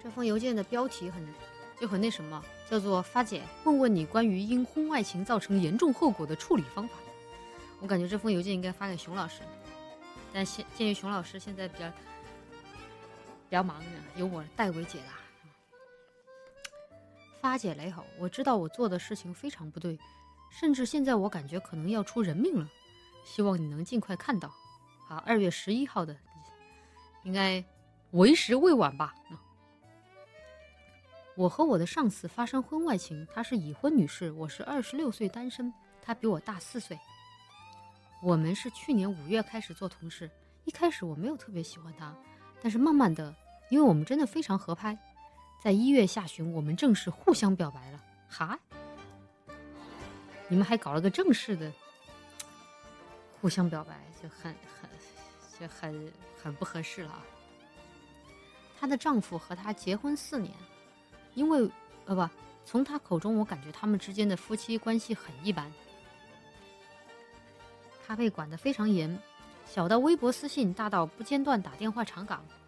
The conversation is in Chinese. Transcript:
这封邮件的标题很那什么，叫做发姐问问你关于因婚外情造成严重后果的处理方法。我感觉这封邮件应该发给熊老师，但鉴于熊老师现在比较忙呢，由我代为解答。发姐你好，我知道我做的事情非常不对，甚至现在我感觉可能要出人命了，希望你能尽快看到。好，2月11号的，应该为时未晚吧。我和我的上司发生婚外情，她是已婚女士，我是26岁单身，她比我大4岁。我们是去年5月开始做同事，一开始我没有特别喜欢她，但是慢慢的，因为我们真的非常合拍，在1月下旬我们正式互相表白了。哈，你们还搞了个正式的互相表白，就很不合适了啊。她的丈夫和她结婚4年，因为从她口中我感觉他们之间的夫妻关系很一般。他被管得非常严，小到微博私信，大到不间断打电话查岗。